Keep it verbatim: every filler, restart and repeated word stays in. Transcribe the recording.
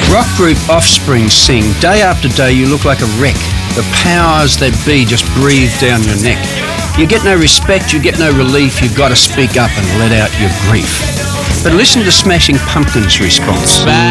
Rock group Offspring sing, day after day you look like a wreck. The powers that be just breathe down your neck. You get no respect, you get no relief, you gotta speak up and let out your grief. But listen to Smashing Pumpkins' response.